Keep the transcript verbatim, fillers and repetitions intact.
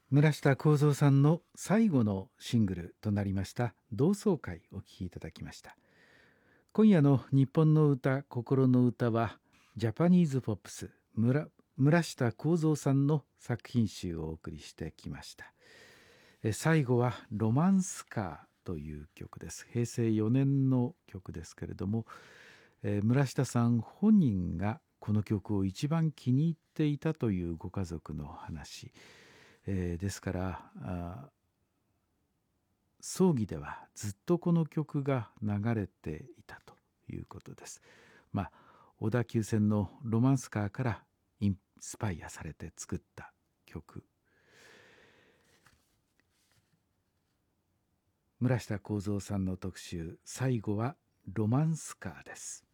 村下幸三さんの最後のシングルとなりました同窓会お聴きいただきました。今夜の日本の歌心の歌はジャパニーズポップス 村, 村下幸三さんの作品集をお送りしてきました。え最後はロマンスカーという曲です。平成よねんの曲ですけれども、え村下さん本人がこの曲を一番気に入っていたというご家族の話、えー、ですからあ葬儀ではずっとこの曲が流れていたということです。まあ小田急線のロマンスカーからインスパイアされて作った曲。村下幸三さんの特集、最後はロマンスカーです。